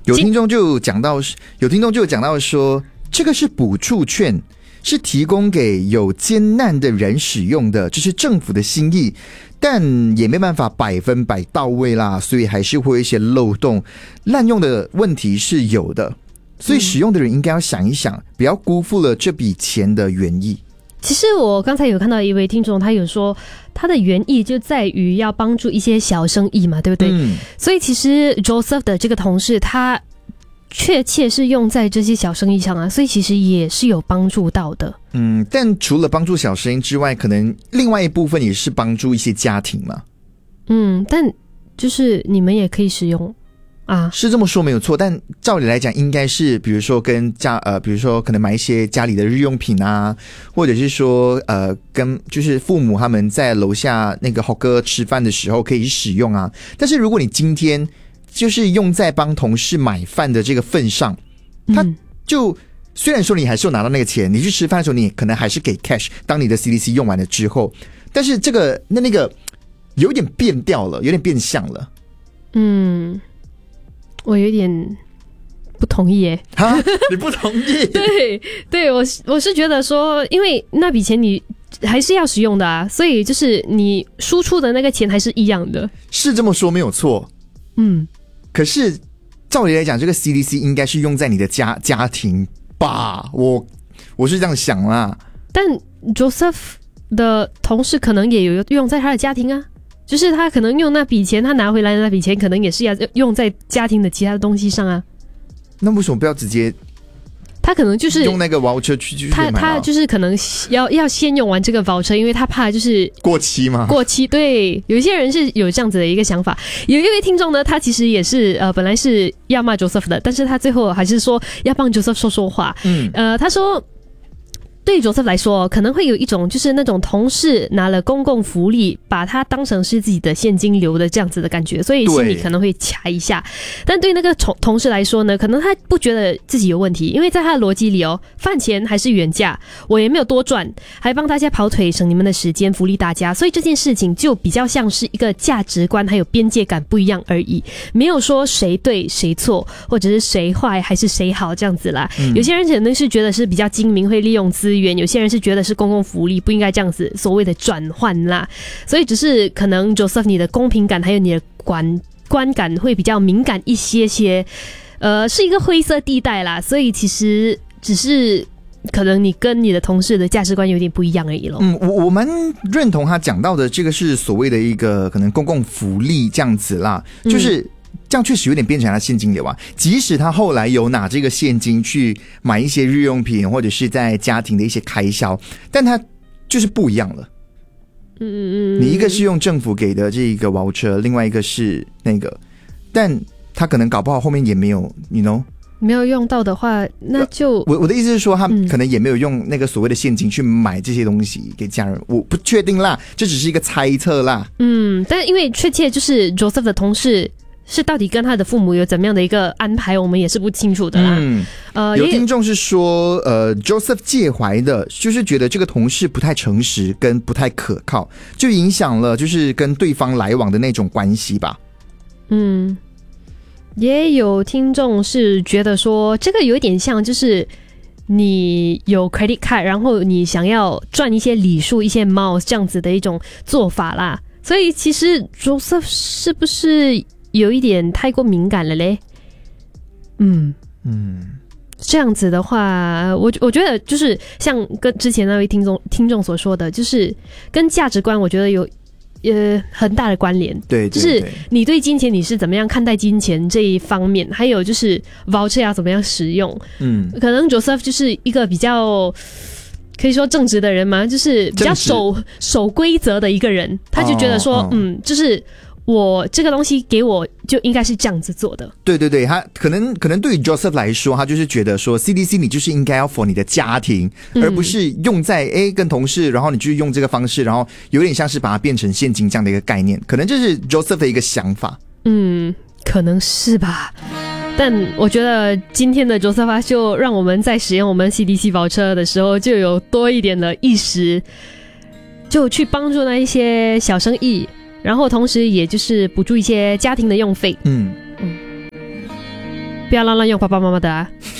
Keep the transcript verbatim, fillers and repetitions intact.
有听众就讲到，有听众就讲到说，这个是补助券，是提供给有艰难的人使用的，这是政府的心意，但也没办法百分百到位啦，所以还是会有一些漏洞，滥用的问题是有的，所以使用的人应该要想一想，不要辜负了这笔钱的原意。 其实我刚才有看到一位听众，他有说他的原意就在于要帮助一些小生意嘛，对不对？嗯，所以其实 Joseph 的这个同事他确切是用在这些小生意上啊，所以其实也是有帮助到的。 嗯，但除了帮助小生意之外，可能另外一部分也是帮助一些家庭嘛。 嗯，但就是你们也可以使用。啊， 是这么说没有错，但照理来讲，应该是比如说跟家呃，比如说可能买一些家里的日用品啊，或者是说呃，跟就是父母他们在楼下那个好哥吃饭的时候可以使用啊。但是如果你今天就是用在帮同事买饭的这个份上，他就虽然说你还是有拿到那个钱，你去吃饭的时候你可能还是给 cash， 当你的 C D C 用完了之后，但是这个那那个有点变调了，有点变相了。 嗯。我有点不同意耶。 哈，你不同意？ 对对，我我是觉得说，因为那笔钱你还是要使用的啊，所以就是你输出的那个钱还是一样的。 是这么说没有错。嗯，可是照理来讲，这个 C D C 应该是用在你的家家庭吧？我我是这样想啦。 但 Joseph 的同事可能也有用在他的家庭啊。就是他可能用那笔钱，他拿回来的那笔钱可能也是要用在家庭的其他的东西上啊。 那为什么不要直接？ 他可能就是用那个 voucher 去去买。 他他就是可能要要先用完这个 voucher， 因为他怕就是过期嘛。 过期，对，有一些人是有这样子的一个想法。有一位听众呢，他其实也是呃本来是要骂 Joseph 的，但是他最后还是说要帮 Joseph 说说话。嗯，呃，他说。对于 Joseph 来说，可能会有一种就是那种同事拿了公共福利，把它当成是自己的现金流的这样子的感觉，所以心里可能会卡一下。但对那个同同事来说呢，可能他不觉得自己有问题，因为在他的逻辑里哦，饭钱还是原价，我也没有多赚，还帮大家跑腿，省你们的时间，福利大家，所以这件事情就比较像是一个价值观还有边界感不一样而已，没有说谁对谁错，或者是谁坏还是谁好这样子啦。嗯、有些人可能是觉得是比较精明，会利用资源，有些人是觉得是公共福利，不应该这样子所谓的转换啦，所以只是可能 Joseph 你的公平感还有你的观观感会比较敏感一些些，呃，是一个灰色地带啦，所以其实只是可能你跟你的同事的价值观有点不一样而已咯。 嗯，我我蛮认同他讲到的这个是所谓的一个可能公共福利这样子啦，就是。嗯这样确实有点变成他现金流啊！即使他后来有拿这个现金去买一些日用品，或者是在家庭的一些开销，但他就是不一样了。嗯嗯嗯，你一个是用政府给的这个 voucher， 另外一个是那个，但他可能搞不好后面也没有 ，you know， 没有用到的话，那就我我的意思是说，他可能也没有用那个所谓的现金去买这些东西给家人，我不确定啦，这只是一个猜测啦。 嗯，但因为确切就是 Joseph 的同事。是到底跟他的父母有怎么样的一个安排，我们也是不清楚的啦。嗯， 呃，有听众是说，呃 ，Joseph 介怀的，就是觉得这个同事不太诚实，跟不太可靠，就影响了就是跟对方来往的那种关系吧。 嗯，也有听众是觉得说，这个有点像就是你有 credit card， 然后你想要赚一些礼数、一些 miles 这样子的一种做法啦。所以其实 Joseph 是不是？有一点太过敏感了嘞，嗯嗯，这样子的话，我我觉得就是像跟之前那位听众听众所说的，就是跟价值观，我觉得有呃很大的关联。 对， 就是你对金钱你是怎么样看待金钱这一方面，还有就是 voucher 要怎么样使用。嗯，可能 Joseph 就是一个比较。可以说正直的人嘛，就是比较守守规则的一个人，他就觉得说，哦哦、嗯，就是我这个东西给我就应该是这样子做的。 对对对，他可能可能对于 Joseph 来说，他就是觉得说 C D C 你就是应该要 for 你的家庭，嗯、而不是用在诶跟同事，然后你就用这个方式，然后有点像是把它变成现金这样的一个概念，可能这是 Joseph 的一个想法。 嗯，可能是吧。但我觉得今天的 Joseph 就让我们在使用我们 C D C voucher的时候就有多一点的意识，就去帮助那一些小生意，然后同时也就是补助一些家庭的用费。嗯嗯，不不要乱乱用爸爸妈妈的啊。